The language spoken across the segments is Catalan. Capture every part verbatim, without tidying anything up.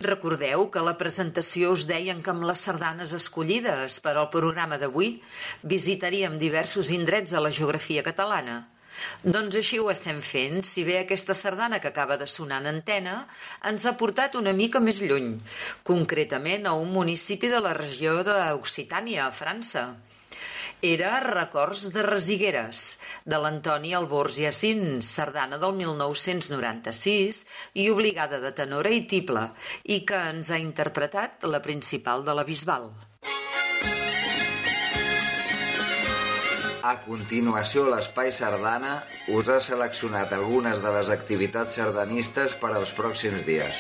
Recordeu que a la presentació us deien que amb les sardanes escollides per al programa d'avui visitaríem diversos indrets de la geografia catalana? Doncs així ho estem fent, si bé aquesta sardana que acaba de sonar en antena ens ha portat una mica més lluny, concretament a un municipi de la regió d'Occitània, a França. Era Records de Resigueres, de l'Antoni Alborz i Assin, sardana del mil nou-cents noranta-sis i obligada de tenora i tible, i que ens ha interpretat la principal de la Bisbal. A continuació, l'Espai Sardana us ha seleccionat algunes de les activitats sardanistes per als pròxims dies.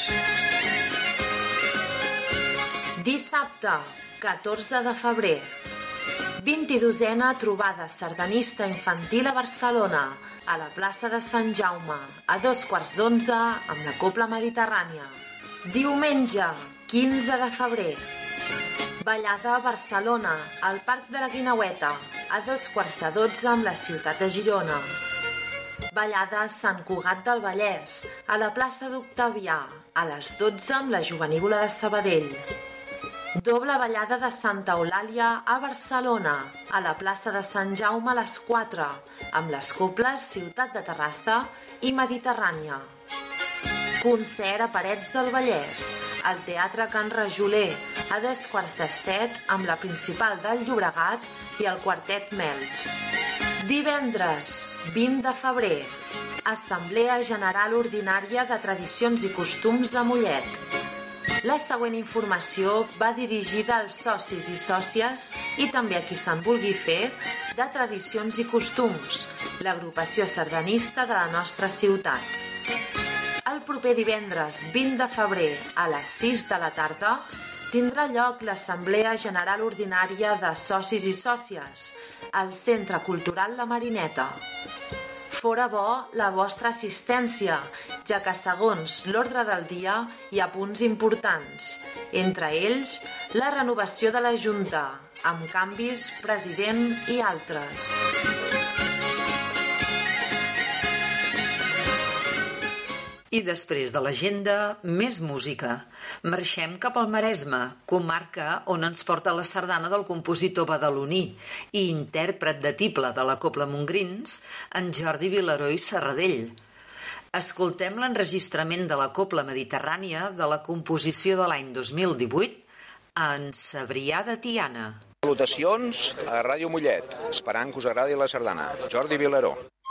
Dissabte, catorze de febrer. vint-i-dosena trobada sardanista infantil a Barcelona, a la plaça de Sant Jaume, a dos quarts d'onze, amb la Cobla Mediterrània. Diumenge, quinze de febrer. Ballada a Barcelona, al Parc de la Guineueta, a dos quarts de dotze amb la ciutat de Girona. Ballada a Sant Cugat del Vallès, a la plaça d'Octavià, a les dotze amb la Jovenívola de Sabadell. Doble ballada de Santa Eulàlia a Barcelona, a la plaça de Sant Jaume a les quatre, amb les cobles Ciutat de Terrassa i Mediterrània. Concert a Parets del Vallès, al Teatre Can Rajoler, a dos quarts de set amb la Principal del Llobregat i el Quartet Melt. Divendres, vint de febrer, Assemblea General Ordinària de Tradicions i Costums de Mollet. La següent informació va dirigida als socis i sòcies i també a qui se'n vulgui fer de Tradicions i Costums, l'agrupació sardanista de la nostra ciutat. El proper divendres vint de febrer a les sis de la tarda tindrà lloc l'Assemblea General Ordinària de Socis i Sòcies al Centre Cultural La Marineta. Fora bo la vostra assistència, ja que segons l'ordre del dia hi ha punts importants, entre ells la renovació de la Junta, amb canvis, president i altres. I després de l'agenda, més música. Marxem cap al Maresme, comarca on ens porta la sardana del compositor badaloní i intèrpret de tible de la Cobla Montgrins, en Jordi Vilaró i Serradell. Escoltem l'enregistrament de la Cobla Mediterrània de la composició de l'any dos mil divuit en Cebrià de Tiana. Salutacions a Ràdio Mollet, esperant que us agradi la sardana. Jordi Vilaró.